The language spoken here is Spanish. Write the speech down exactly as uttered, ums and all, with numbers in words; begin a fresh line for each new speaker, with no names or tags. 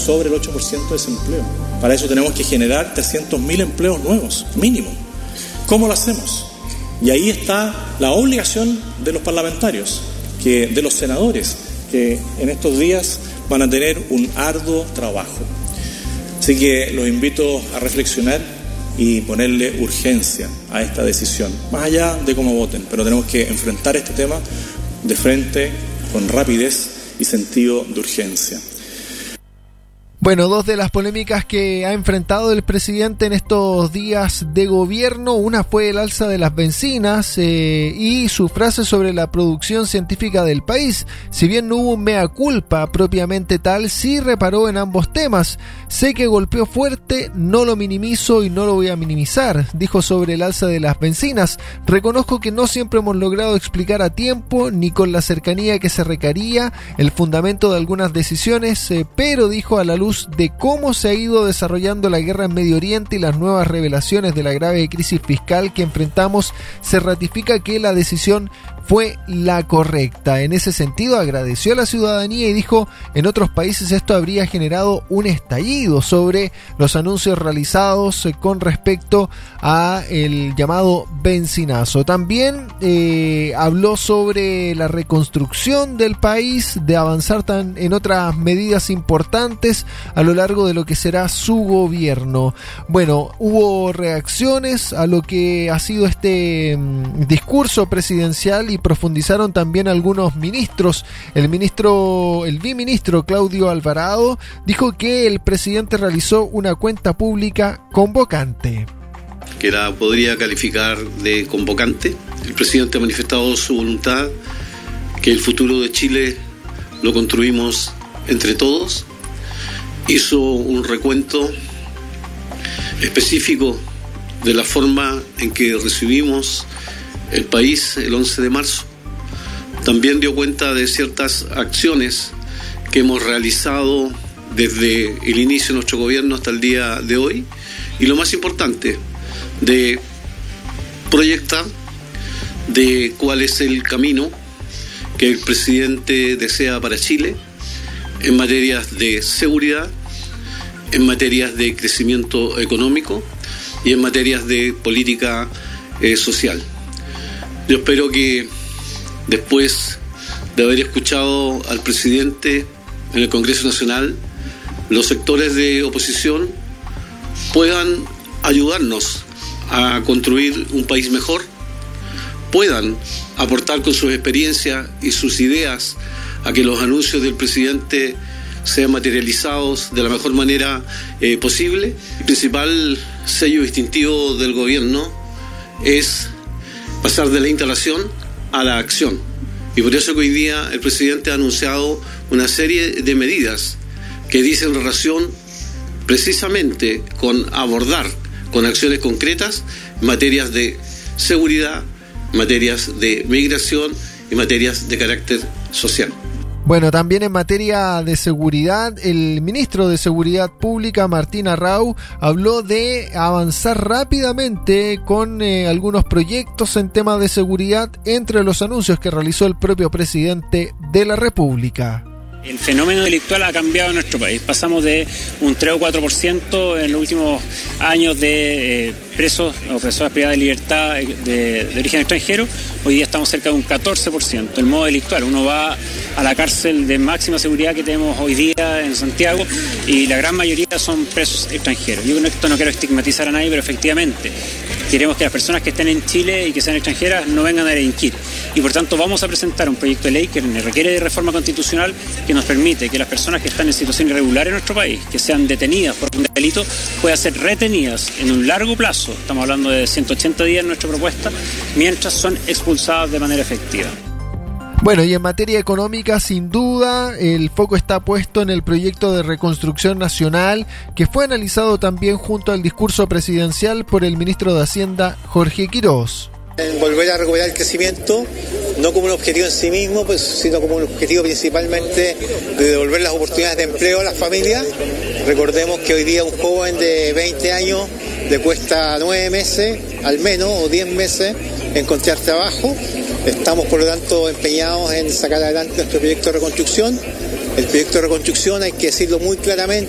sobre el ocho por ciento de desempleo. Para eso tenemos que generar trescientos mil empleos nuevos, mínimo. ¿Cómo lo hacemos? Y ahí está la obligación de los parlamentarios, que, de los senadores, que en estos días van a tener un arduo trabajo. Así que los invito a reflexionar y ponerle urgencia a esta decisión, más allá de cómo voten, pero tenemos que enfrentar este tema de frente con rapidez y sentido de urgencia.
Bueno, dos de las polémicas que ha enfrentado el presidente en estos días de gobierno, una fue el alza de las bencinas eh, y su frase sobre la producción científica del país. Si bien no hubo un mea culpa propiamente tal, sí reparó en ambos temas. Sé que golpeó fuerte, no lo minimizo y no lo voy a minimizar, dijo sobre el alza de las bencinas. Reconozco que no siempre hemos logrado explicar a tiempo ni con la cercanía que se requería el fundamento de algunas decisiones, eh, pero dijo a la luz de cómo se ha ido desarrollando la guerra en Medio Oriente y las nuevas revelaciones de la grave crisis fiscal que enfrentamos, se ratifica que la decisión fue la correcta. En ese sentido, agradeció a la ciudadanía y dijo, en otros países esto habría generado un estallido sobre los anuncios realizados con respecto a el llamado bencinazo. También eh, habló sobre la reconstrucción del país, de avanzar tan, en otras medidas importantes a lo largo de lo que será su gobierno. Bueno, hubo reacciones a lo que ha sido este mm, discurso presidencial y profundizaron también algunos ministros. El ministro, el biministro Claudio Alvarado dijo que el presidente realizó una cuenta pública convocante.
Que la podría calificar de convocante. El presidente ha manifestado su voluntad que el futuro de Chile lo construimos entre todos. Hizo un recuento específico de la forma en que recibimos el país el once de marzo. También dio cuenta de ciertas acciones que hemos realizado desde el inicio de nuestro gobierno hasta el día de hoy. Y lo más importante, de proyectar de cuál es el camino que el presidente desea para Chile en materias de seguridad, en materias de crecimiento económico y en materias de política eh, social. Yo espero que después de haber escuchado al presidente en el Congreso Nacional, los sectores de oposición puedan ayudarnos a construir un país mejor, puedan aportar con sus experiencias y sus ideas a que los anuncios del presidente sean materializados de la mejor manera eh, posible. El principal sello distintivo del gobierno es pasar de la instalación a la acción. Y por eso que hoy día el presidente ha anunciado una serie de medidas que dicen relación precisamente con abordar con acciones concretas materias de seguridad, materias de migración y materias de carácter social.
Bueno, también en materia de seguridad, el ministro de Seguridad Pública, Martín Arrau, habló de avanzar rápidamente con eh, algunos proyectos en temas de seguridad, entre los anuncios que realizó el propio presidente de la República.
El fenómeno delictual ha cambiado en nuestro país. Pasamos de un tres o cuatro por ciento en los últimos años de eh, presos o personas privadas de libertad de, de origen extranjero. Hoy día estamos cerca de un catorce por ciento. El modo delictual, uno va a la cárcel de máxima seguridad que tenemos hoy día en Santiago y la gran mayoría son presos extranjeros. Yo con esto no quiero estigmatizar a nadie, pero efectivamente queremos que las personas que estén en Chile y que sean extranjeras no vengan a delinquir. Y por tanto vamos a presentar un proyecto de ley que requiere de reforma constitucional que nos permite que las personas que están en situación irregular en nuestro país, que sean detenidas por un delito, puedan ser retenidas en un largo plazo, estamos hablando de ciento ochenta días en nuestra propuesta, mientras son expulsadas de manera efectiva.
Bueno, y en materia económica, sin duda, el foco está puesto en el proyecto de reconstrucción nacional, que fue analizado también junto al discurso presidencial por el ministro de Hacienda, Jorge Quirós.
Volver a recuperar el crecimiento, no como un objetivo en sí mismo, pues, sino como un objetivo principalmente de devolver las oportunidades de empleo a las familias. Recordemos que hoy día un joven de veinte años le cuesta nueve meses, al menos, o diez meses, encontrar trabajo. Estamos, por lo tanto, empeñados en sacar adelante nuestro proyecto de reconstrucción. El proyecto de reconstrucción, hay que decirlo muy claramente,